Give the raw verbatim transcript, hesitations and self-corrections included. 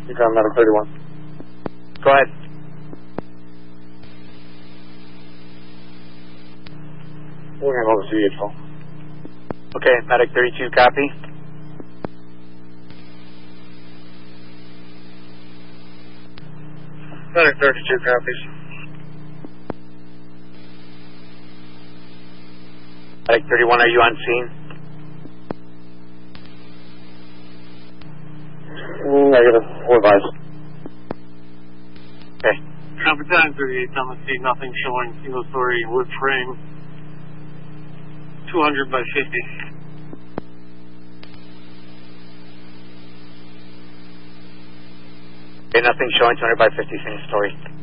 You got Medic thirty-one. Go ahead. We're going to go to C H O. Okay, Medic thirty-two, copy. Medic thirty-two copies. Medic thirty-one, are you on scene? Negative. Four advice. Okay. Copy time thirty-eight on the scene, nothing showing. Single story wood frame. two hundred by fifty. Okay, nothing showing, two hundred by fifty, single story.